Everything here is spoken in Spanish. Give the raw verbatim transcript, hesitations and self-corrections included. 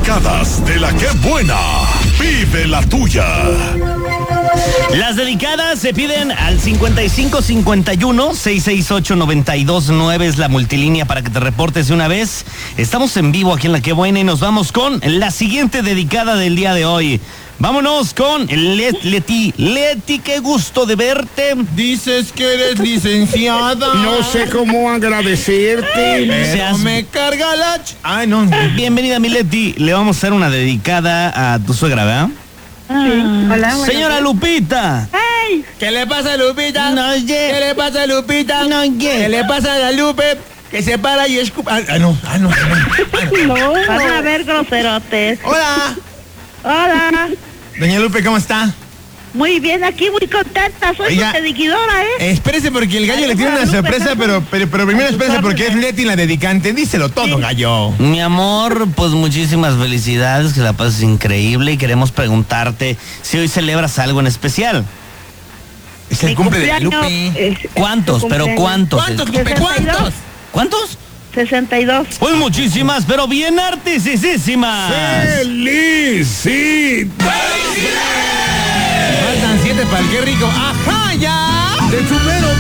dedicadas de la que buena. Vive la tuya. Las dedicadas se piden al cincuenta y cinco cincuenta y uno, seiscientos sesenta y ocho, noventa y dos nueve es la multilínea para que te reportes de una vez. Estamos en vivo aquí en La Que Buena y nos vamos con la siguiente dedicada del día de hoy. Vámonos con Let, Leti. Leti, qué gusto de verte. Dices que eres licenciada. No sé cómo agradecerte. Pero Seas- me carga la... ch- Ay, no. Bienvenida, mi Leti. Le vamos a hacer una dedicada a tu suegra, ¿verdad? Hola, Señora Lupita. ¿Qué le pasa a Lupita? No, oye. ¿Qué le pasa a Lupita? No, oye. ¿Qué le pasa a la Lupe? Que se para y escupa... Ah, ah, no, ah, no. Ah, no. No, van a ver groserotes. Hola. Hola. Doña Lupe, ¿cómo está? Muy bien, aquí muy contenta. Soy Oiga. su dediquidora, ¿eh? Eh, espérese porque el gallo le tiene una sorpresa, pero, pero, pero primero espérese porque es Leti la dedicante. Díselo todo, gallo. Mi amor, pues muchísimas felicidades, que la pases increíble y queremos preguntarte si hoy celebras algo en especial. Es el Mi cumple de la cumpleaños Lupe. es- ¿Cuántos? su ¿Pero cumpleaños. cuántos? ¿Cuántos, Lupe? sesenta y dos. ¿Cuántos? ¿Cuántos? sesenta y dos. Pues muchísimas, pero bien artisísimas. ¡Felicidades! Faltan siete para el qué rico. ¡Ajá, ya! De tu mero